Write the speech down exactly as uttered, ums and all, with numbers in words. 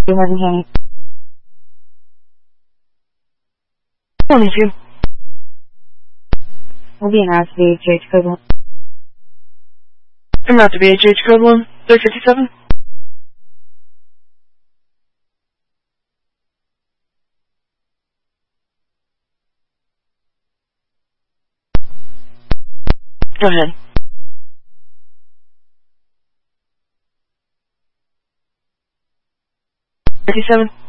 You haven't hung. Only two. We'll be an ass to be H H code one. I'm not to be H H code one. three fifty-seven. Go ahead. fifty-seven.